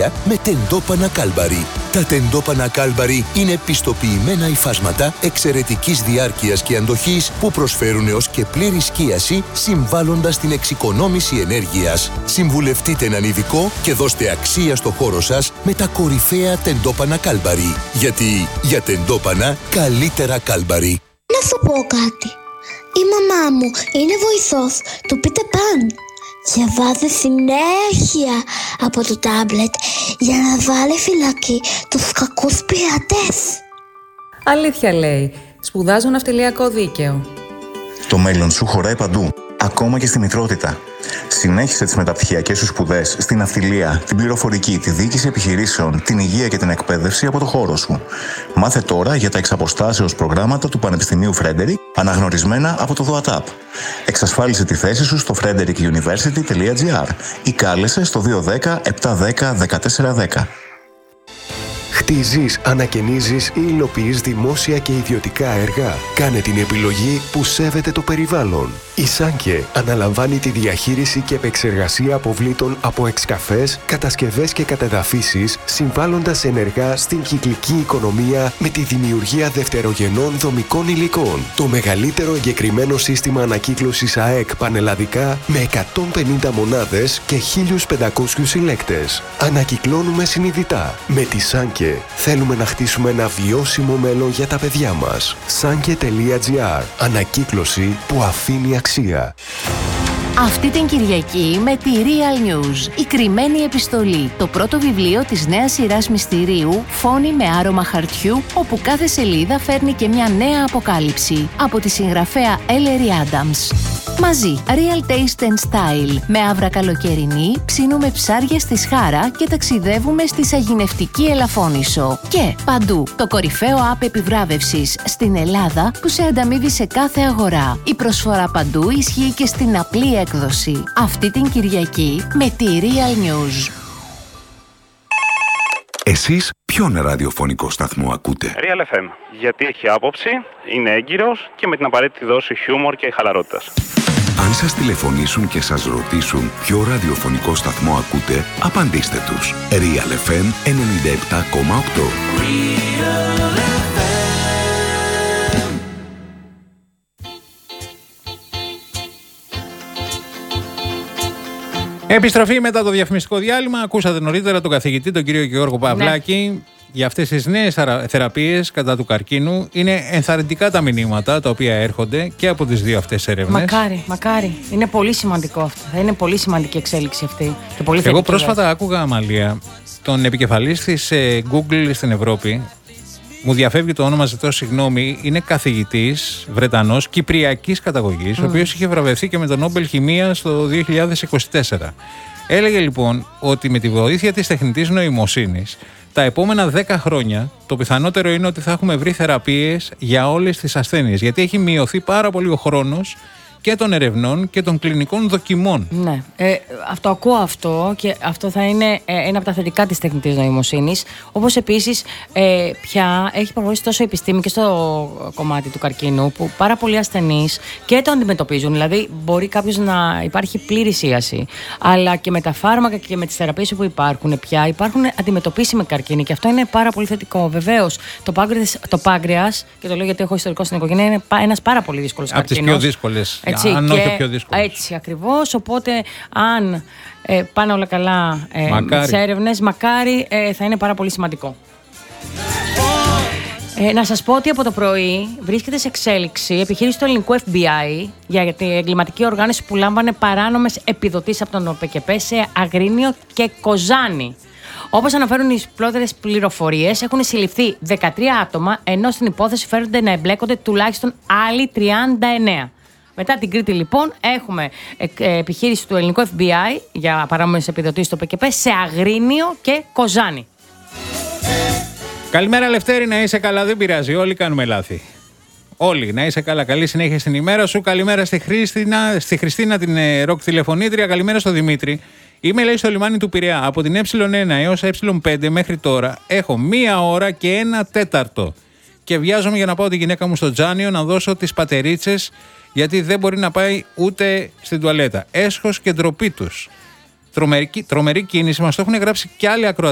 ενέργεια με τεντόπανα Κάλμπαρι. Τα τεντόπανα Κάλμπαρι είναι πιστοποιημένα υφάσματα εξαιρετικής διάρκειας και αντοχής που προσφέρουν έως και πλήρη σκίαση, συμβάλλοντας στην εξοικονόμηση ενέργειας. Συμβουλευτείτε έναν ειδικό και δώστε αξία στο χώρο σας με τα κορυφαία τεντόπανα Κάλμπαρι. Γιατί για τεντόπανα καλύτερα Κάλμπαρι. Να σου πω κάτι. Η μαμά μου είναι βοηθός του Peter Pan και βάζει συνέχεια από το τάμπλετ για να βάλει φυλακή τους κακούς πειρατές. Αλήθεια λέει. Σπουδάζω ναυτιλιακό δίκαιο. Το μέλλον σου χωράει παντού, ακόμα και στη μητρότητα. Συνέχισε τις μεταπτυχιακές σου σπουδές στην ναυτιλία, την πληροφορική, τη διοίκηση επιχειρήσεων, την υγεία και την εκπαίδευση από το χώρο σου. Μάθε τώρα για τα εξαποστάσεως προγράμματα του Πανεπιστημίου Frederick, αναγνωρισμένα από το ΔΟΑΤΑΠ. Εξασφάλισε τη θέση σου στο frederickuniversity.gr ή κάλεσε στο 210 710 1410. Χτίζεις, ανακαινίζεις ή υλοποιείς δημόσια και ιδιωτικά έργα. Κάνε την επιλογή που σέβεται το περιβάλλον. Η Σάνκε αναλαμβάνει τη διαχείριση και επεξεργασία αποβλήτων από εξκαφές, κατασκευές και κατεδαφίσεις, συμβάλλοντας ενεργά στην κυκλική οικονομία με τη δημιουργία δευτερογενών δομικών υλικών. Το μεγαλύτερο εγκεκριμένο σύστημα ανακύκλωσης ΑΕΚ πανελλαδικά με 150 μονάδες και 1.500 συλλέκτες. Ανακυκλώνουμε συνειδητά. Με τη Σάνκε θέλουμε να χτίσουμε ένα βιώσιμο μέλλον για τα παιδιά μας. Sanke.gr. Ανακύκλωση που αφήνει αξία. Αυτή την Κυριακή με τη Real News, η κρυμμένη επιστολή, το πρώτο βιβλίο της νέας σειράς μυστηρίου «Φόνοι με άρωμα χαρτιού», όπου κάθε σελίδα φέρνει και μια νέα αποκάλυψη από τη συγγραφέα Ellery Adams. Μαζί, Real Taste and Style, με άβρα καλοκαιρινή, ψήνουμε ψάρια στη Σχάρα και ταξιδεύουμε στη σαγηνευτική Ελαφώνησο. Και παντού, το κορυφαίο app επιβράβευσης στην Ελλάδα που σε ανταμείβει σε κάθε αγορά. Η προσφορά παντού ισχύει και στην απλή έκδοση. Αυτή την Κυριακή με τη Real News. Εσείς ποιον ραδιοφωνικό σταθμό ακούτε? Real FM, γιατί έχει άποψη, είναι έγκυρος και με την απαραίτητη δόση χιούμορ και χαλαρότητας. Αν σας τηλεφωνήσουν και σας ρωτήσουν ποιο ραδιοφωνικό σταθμό ακούτε, απαντήστε τους. Real FM 97,8. Επιστροφή μετά το διαφημιστικό διάλειμμα. Ακούσατε νωρίτερα τον καθηγητή, τον κύριο Γιώργο Παυλάκη, για αυτές τις νέες θεραπείες κατά του καρκίνου. Είναι ενθαρρυντικά τα μηνύματα τα οποία έρχονται και από τις δύο αυτές έρευνες. Μακάρι. Είναι πολύ σημαντικό αυτό. Θα είναι πολύ σημαντική εξέλιξη αυτή. Και πολύ Εγώ πρόσφατα άκουγα, Αμαλία, τον επικεφαλής της Google στην Ευρώπη. Μου διαφεύγει το όνομα, ζητώ συγγνώμη. Είναι καθηγητής Βρετανός κυπριακής καταγωγής, ο οποίος είχε βραβευτεί και με τον Νόμπελ Χημείας το 2024. Έλεγε λοιπόν ότι με τη βοήθεια της τεχνητής νοημοσύνης, τα επόμενα 10 χρόνια το πιθανότερο είναι ότι θα έχουμε βρει θεραπείες για όλες τις ασθένειες. Γιατί έχει μειωθεί πάρα πολύ ο χρόνος και των ερευνών και των κλινικών δοκιμών. Ναι. Αυτό ακούω αυτό και αυτό θα είναι ένα από τα θετικά της τεχνητής νοημοσύνης. Όπως επίσης πια έχει προχωρήσει τόσο η επιστήμη και στο κομμάτι του καρκίνου που πάρα πολλοί ασθενείς και το αντιμετωπίζουν. Δηλαδή μπορεί κάποιος να υπάρχει πλήρης ίαση. Αλλά και με τα φάρμακα και με τις θεραπείες που υπάρχουν πια υπάρχουν αντιμετωπίσιμοι καρκίνοι και αυτό είναι πάρα πολύ θετικό. Βεβαίως το πάγκρεας, και το λέω γιατί έχω ιστορικό στην οικογένεια, είναι ένας πάρα πολύ δύσκολος καρκίνος. Από τις πιο δύσκολες. Αν όχι ο πιο δύσκολος. Έτσι ακριβώς, οπότε αν πάνε όλα καλά με τις έρευνες, μακάρι θα είναι πάρα πολύ σημαντικό. Να σας πω ότι από το πρωί βρίσκεται σε εξέλιξη επιχείρηση του ελληνικού FBI για την εγκληματική οργάνωση που λάμβανε παράνομες επιδοτήσεις από τον ΟΠΕΚΕΠΕ σε Αγρίνιο και Κοζάνη. Όπως αναφέρουν οι πρώτερες πληροφορίες, έχουν συλληφθεί 13 άτομα, ενώ στην υπόθεση φέρονται να εμπλέκονται τουλάχιστον άλλοι 39. Μετά την Κρήτη, λοιπόν, έχουμε επιχείρηση του ελληνικού FBI για παράνομες επιδοτήσεις στο ΠΚΠ σε Αγρίνιο και Κοζάνη. Καλημέρα, Λευτέρη, να είσαι καλά. Δεν πειράζει. Όλοι κάνουμε λάθη. Όλοι, να είσαι καλά. Καλή συνέχεια στην ημέρα σου. Καλημέρα στη Χριστίνα, την ροκ τηλεφωνήτρια. Καλημέρα στο Δημήτρη. Είμαι, λέει, στο λιμάνι του Πειραιά. Από την Ε1 έως Ε5 μέχρι τώρα έχω 1 ώρα και 1 τέταρτο. Και βιάζομαι για να πάω τη γυναίκα μου στο Τζάνιο να δώσω τις πατερίτσες, γιατί δεν μπορεί να πάει ούτε στην τουαλέτα. Έσχος και ντροπή τους. Τρομερή κίνηση, μας το έχουν γράψει και άλλοι ακροατές.